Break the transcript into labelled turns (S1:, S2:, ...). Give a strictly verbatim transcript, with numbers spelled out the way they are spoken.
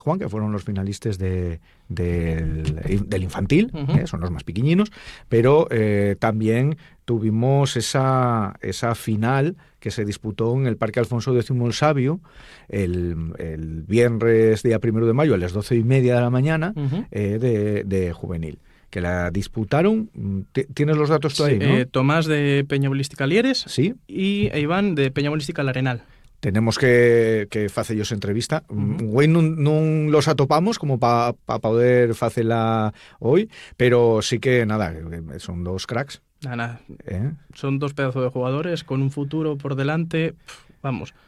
S1: Juan, que fueron los finalistas de, del, del infantil,
S2: Uh-huh.
S1: eh, son los más pequeñinos, pero eh, también tuvimos esa, esa final que se disputó en el Parque Alfonso X el Sabio el, el viernes día primero de mayo a las doce y media de la mañana
S2: Uh-huh.
S1: eh, de, de juvenil, que la disputaron. ¿Tienes los datos tú
S2: Sí,
S1: ahí, no?
S2: eh, Tomás de Peña Bolística Lieres
S1: Sí.
S2: y Iván de Peña Bolística La Arenal.
S1: Tenemos que, que facellos entrevista.
S2: Uh-huh.
S1: Güey, non, non los atopamos como para pa poder facela hoy, pero sí que, nada, son dos cracks.
S2: Nada, nada.
S1: ¿Eh?
S2: Son dos pedazos de jugadores con un futuro por delante. Pff, vamos.